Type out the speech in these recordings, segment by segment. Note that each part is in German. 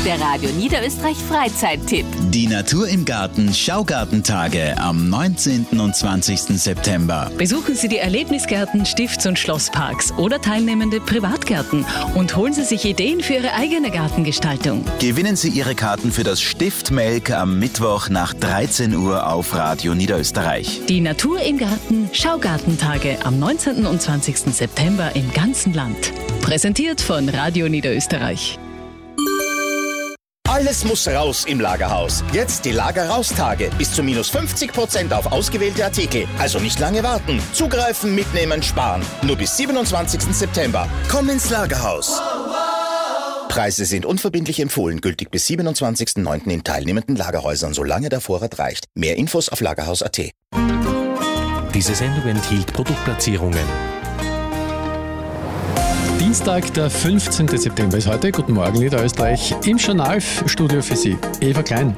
Der Radio Niederösterreich Freizeittipp. Die Natur im Garten Schaugartentage am 19. und 20. September. Besuchen Sie die Erlebnisgärten, Stifts- und Schlossparks oder teilnehmende Privatgärten und holen Sie sich Ideen für Ihre eigene Gartengestaltung. Gewinnen Sie Ihre Karten für das Stiftmelk am Mittwoch nach 13 Uhr auf Radio Niederösterreich. Die Natur im Garten Schaugartentage am 19. und 20. September im ganzen Land. Präsentiert von Radio Niederösterreich. Alles muss raus im Lagerhaus. Jetzt die Lager-Raus-Tage. Bis zu minus 50% auf ausgewählte Artikel. Also nicht lange warten. Zugreifen, mitnehmen, sparen. Nur bis 27. September. Komm ins Lagerhaus. Preise sind unverbindlich empfohlen. Gültig bis 27.09. in teilnehmenden Lagerhäusern, solange der Vorrat reicht. Mehr Infos auf lagerhaus.at. Diese Sendung enthielt Produktplatzierungen. Dienstag, der 15. September ist heute. Guten Morgen, Niederösterreich. Im Journalstudio für Sie, Eva Klein.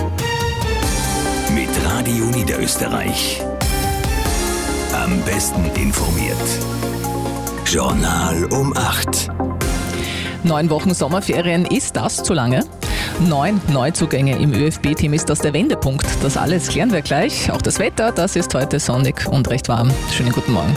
Mit Radio Niederösterreich. Am besten informiert. Journal um 8. 9 Wochen Sommerferien, ist das zu lange? 9 Neuzugänge im ÖFB-Team, ist das der Wendepunkt? Das alles klären wir gleich. Auch das Wetter, das ist heute sonnig und recht warm. Schönen guten Morgen.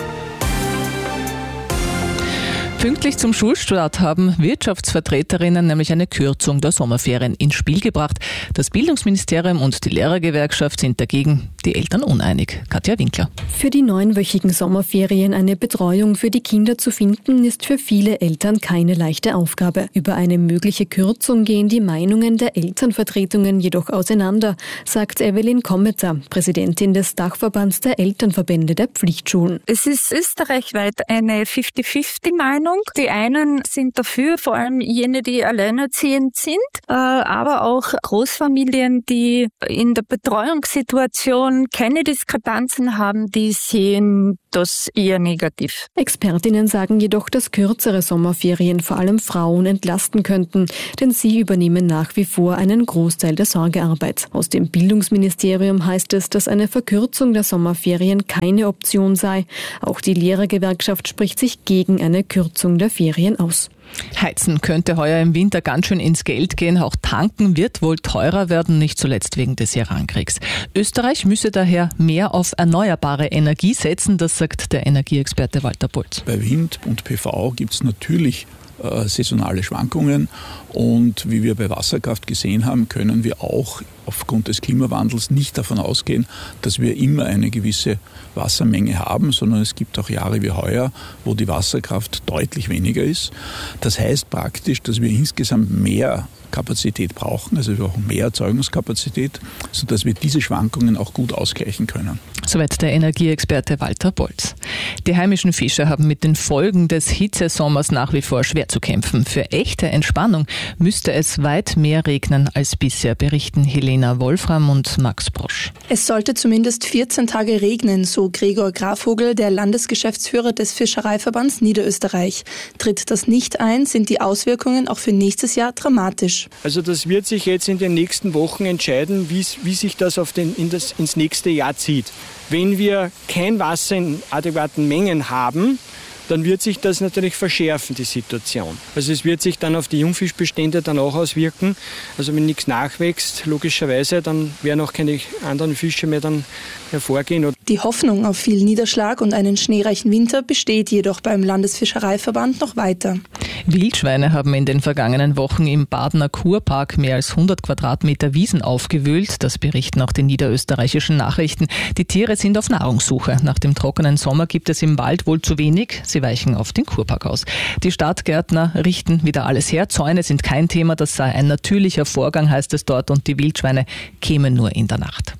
Pünktlich zum Schulstart haben Wirtschaftsvertreterinnen nämlich eine Kürzung der Sommerferien ins Spiel gebracht. Das Bildungsministerium und die Lehrergewerkschaft sind dagegen, die Eltern uneinig. Katja Winkler. Für die 9-wöchigen Sommerferien eine Betreuung für die Kinder zu finden, ist für viele Eltern keine leichte Aufgabe. Über eine mögliche Kürzung gehen die Meinungen der Elternvertretungen jedoch auseinander, sagt Evelyn Kommetzer, Präsidentin des Dachverbands der Elternverbände der Pflichtschulen. Es ist österreichweit eine 50-50-Meinung. Die einen sind dafür, vor allem jene, die alleinerziehend sind, aber auch Großfamilien, die in der Betreuungssituation keine Diskrepanzen haben, die sehen das eher negativ. Expertinnen sagen jedoch, dass kürzere Sommerferien vor allem Frauen entlasten könnten, denn sie übernehmen nach wie vor einen Großteil der Sorgearbeit. Aus dem Bildungsministerium heißt es, dass eine Verkürzung der Sommerferien keine Option sei. Auch die Lehrergewerkschaft spricht sich gegen eine Kürzung der Ferien aus. Heizen könnte heuer im Winter ganz schön ins Geld gehen. Auch tanken wird wohl teurer werden, nicht zuletzt wegen des Irankriegs. Österreich müsse daher mehr auf erneuerbare Energie setzen, das sagt der Energieexperte Walter Bolz. Bei Wind und PV gibt es natürlich saisonale Schwankungen und wie wir bei Wasserkraft gesehen haben, können wir auch aufgrund des Klimawandels nicht davon ausgehen, dass wir immer eine gewisse Wassermenge haben, sondern es gibt auch Jahre wie heuer, wo die Wasserkraft deutlich weniger ist. Das heißt praktisch, dass wir insgesamt mehr Kapazität brauchen, also wir brauchen mehr Erzeugungskapazität, sodass wir diese Schwankungen auch gut ausgleichen können. Soweit der Energieexperte Walter Bolz. Die heimischen Fischer haben mit den Folgen des Hitzesommers nach wie vor schwer zu kämpfen. Für echte Entspannung müsste es weit mehr regnen als bisher, berichten Helena Wolfram und Max Brosch. Es sollte zumindest 14 Tage regnen, so Gregor Grafvogel, der Landesgeschäftsführer des Fischereiverbands Niederösterreich. Tritt das nicht ein, sind die Auswirkungen auch für nächstes Jahr dramatisch. Also das wird sich jetzt in den nächsten Wochen entscheiden, wie sich das ins nächste Jahr zieht. Wenn wir kein Wasser in adäquaten Mengen haben, dann wird sich das natürlich verschärfen, die Situation. Also es wird sich dann auf die Jungfischbestände dann auch auswirken. Also wenn nichts nachwächst, logischerweise, dann werden auch keine anderen Fische mehr dann hervorgehen. Die Hoffnung auf viel Niederschlag und einen schneereichen Winter besteht jedoch beim Landesfischereiverband noch weiter. Wildschweine haben in den vergangenen Wochen im Badener Kurpark mehr als 100 Quadratmeter Wiesen aufgewühlt. Das berichten auch die niederösterreichischen Nachrichten. Die Tiere sind auf Nahrungssuche. Nach dem trockenen Sommer gibt es im Wald wohl zu wenig. Sie weichen auf den Kurpark aus. Die Stadtgärtner richten wieder alles her. Zäune sind kein Thema. Das sei ein natürlicher Vorgang, heißt es dort. Und die Wildschweine kämen nur in der Nacht.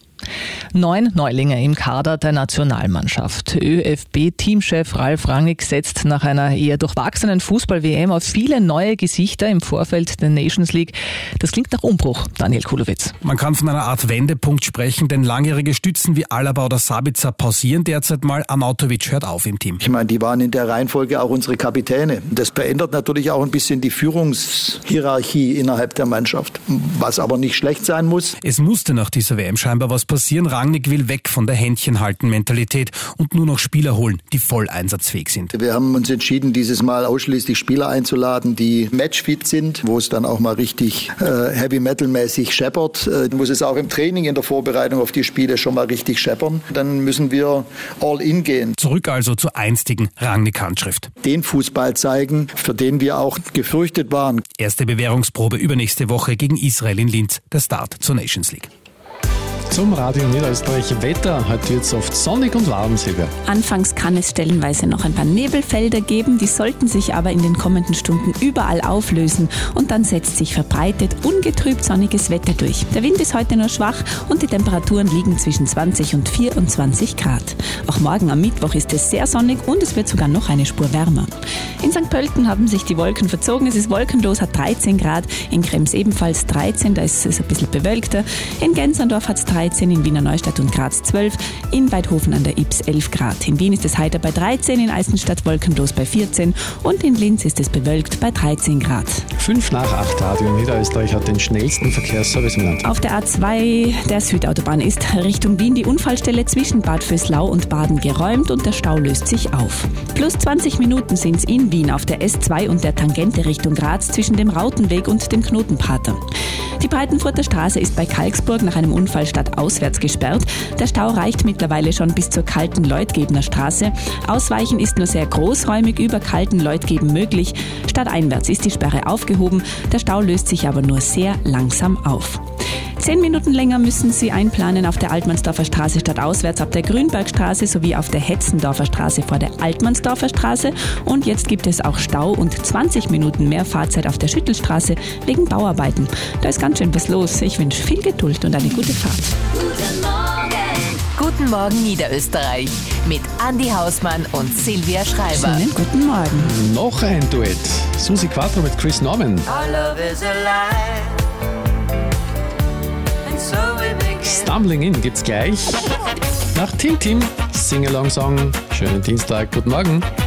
9 Neulinge im Kader der Nationalmannschaft. ÖFB-Teamchef Ralf Rangnick setzt nach einer eher durchwachsenen Fußball-WM auf viele neue Gesichter im Vorfeld der Nations League. Das klingt nach Umbruch, Daniel Kulowitz. Man kann von einer Art Wendepunkt sprechen, denn langjährige Stützen wie Alaba oder Sabitzer pausieren derzeit mal. Arnautovic hört auf im Team. Ich meine, die waren in der Reihenfolge auch unsere Kapitäne. Das verändert natürlich auch ein bisschen die Führungshierarchie innerhalb der Mannschaft, was aber nicht schlecht sein muss. Es musste nach dieser WM scheinbar was passieren. Rangnick will weg von der Händchenhalten-Mentalität und nur noch Spieler holen, die voll einsatzfähig sind. Wir haben uns entschieden, dieses Mal ausschließlich Spieler einzuladen, die matchfit sind, wo es dann auch mal richtig Heavy-Metal-mäßig scheppert. Muss es auch im Training, in der Vorbereitung auf die Spiele schon mal richtig scheppern. Dann müssen wir all in gehen. Zurück also zur einstigen Rangnick-Handschrift. Den Fußball zeigen, für den wir auch gefürchtet waren. Erste Bewährungsprobe übernächste Woche gegen Israel in Linz, der Start zur Nations League. Zum Radio Niederösterreich Wetter. Heute wird es oft sonnig und warm, Silvia. Anfangs kann es stellenweise noch ein paar Nebelfelder geben, die sollten sich aber in den kommenden Stunden überall auflösen und dann setzt sich verbreitet ungetrübt sonniges Wetter durch. Der Wind ist heute nur schwach und die Temperaturen liegen zwischen 20 und 24 Grad. Auch morgen am Mittwoch ist es sehr sonnig und es wird sogar noch eine Spur wärmer. In St. Pölten haben sich die Wolken verzogen, es ist wolkenlos, hat 13 Grad, in Krems ebenfalls 13, da ist es ein bisschen bewölkter, in Genserndorf hat es 13, in Wiener Neustadt und Graz 12, in Weidhofen an der Ybbs 11 Grad. In Wien ist es heiter bei 13, in Eisenstadt wolkenlos bei 14 und in Linz ist es bewölkt bei 13 Grad. 5 nach 8 Radio Niederösterreich hat den schnellsten Verkehrsservice im Land. Auf der A2 der Südautobahn ist Richtung Wien die Unfallstelle zwischen Bad Vöslau und Baden geräumt und der Stau löst sich auf. Plus 20 Minuten sind es in Wien auf der S2 und der Tangente Richtung Graz zwischen dem Rautenweg und dem Knotenpater. Die Breitenfurter Straße ist bei Kalksburg nach einem Unfall stadtauswärts gesperrt. Der Stau reicht mittlerweile schon bis zur Kalten-Leutgebener Straße. Ausweichen ist nur sehr großräumig über Kalten-Leutgeben möglich. Stadteinwärts ist die Sperre aufgehoben. Der Stau löst sich aber nur sehr langsam auf. 10 Minuten länger müssen Sie einplanen auf der Altmannsdorfer Straße stadtauswärts ab der Grünbergstraße sowie auf der Hetzendorfer Straße vor der Altmannsdorfer Straße. Und jetzt gibt es auch Stau und 20 Minuten mehr Fahrzeit auf der Schüttelstraße wegen Bauarbeiten. Da ist ganz schön was los. Ich wünsche viel Geduld und eine gute Fahrt. Guten Morgen Niederösterreich mit Andi Hausmann und Silvia Schreiber. Schönen guten Morgen. Noch ein Duett. Susi Quattro mit Chris Norman. Stumbling In gibt's gleich. Nach Tim Tim, Sing-Along-Song. Schönen Dienstag, guten Morgen.